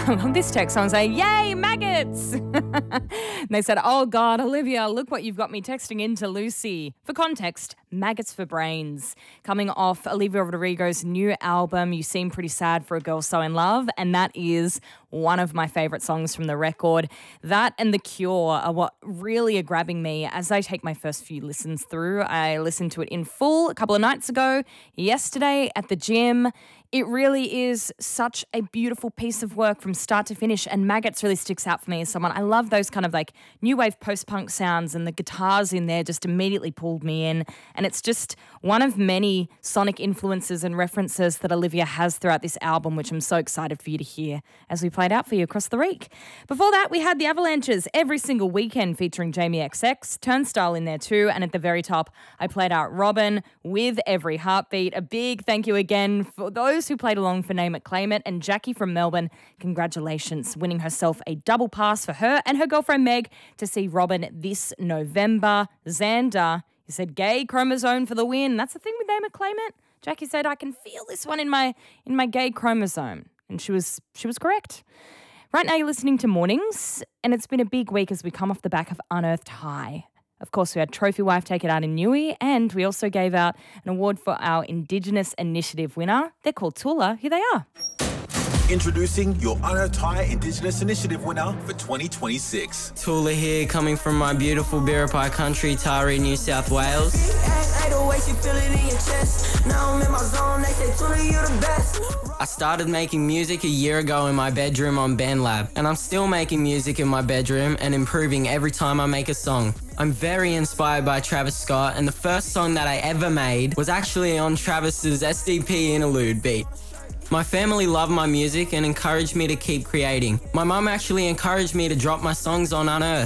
I love this text. Someone say, yay, maggots. And they said, oh God, Olivia, look what you've got me texting into Lucy. For context, Maggots for Brains. Coming off Olivia Rodrigo's new album, You Seem Pretty Sad for a Girl So in Love. And that is one of my favourite songs from the record. That and The Cure are what really are grabbing me as I take my first few listens through. I listened to it in full a couple of nights ago, yesterday at the gym. It really is such a beautiful piece of work from start to finish, and Maggots really sticks out for me as someone. I love those kind of like new wave post-punk sounds, and the guitars in there just immediately pulled me in, and it's just one of many sonic influences and references that Olivia has throughout this album, which I'm so excited for you to hear as we played out for you across the week. Before that, we had the Avalanches every single weekend featuring Jamie XX, Turnstile in there too, and at the very top, I played out Robyn with Every Heartbeat. A big thank you again for those who played along for Name It, Claim It, and Jackie from Melbourne, congratulations, winning herself a double pass for her and her girlfriend Meg to see Robyn this November. Xander, you said gay chromosome for the win. That's the thing with Name It, Claim It. Jackie said, I can feel this one in my gay chromosome. And she was correct. Right now you're listening to Mornings, and it's been a big week as we come off the back of Unearthed High. Of course, we had Trophy Wife take it out in Newey, and we also gave out an award for our Indigenous Initiative winner. They're called Tula. Here they are. Introducing your Unearthed High Indigenous Initiative winner for 2026. Tula here, coming from my beautiful Biripi country, Taree, New South Wales. I started making music a year ago in my bedroom on BandLab, and I'm still making music in my bedroom and improving every time I make a song. I'm very inspired by Travis Scott, and the first song that I ever made was actually on Travis's SDP interlude beat. My family loved my music and encouraged me to keep creating. My mum actually encouraged me to drop my songs on Unearthed.